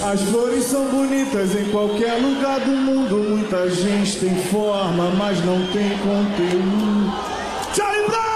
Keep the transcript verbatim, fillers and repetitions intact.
As flores são bonitas em qualquer lugar do mundo. Muita gente tem forma, mas não tem conteúdo. Charlie Brown!